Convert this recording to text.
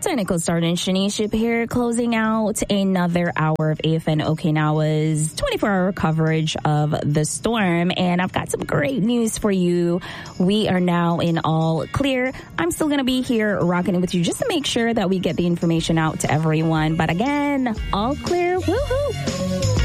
Technical start and Shanice here, closing out another hour of AFN Okinawa's 24-hour coverage of the storm. And I've got some great news for you. We are now in all clear. I'm still going to be here rocking it with you just to make sure that we get the information out to everyone. But again, all clear. Woohoo!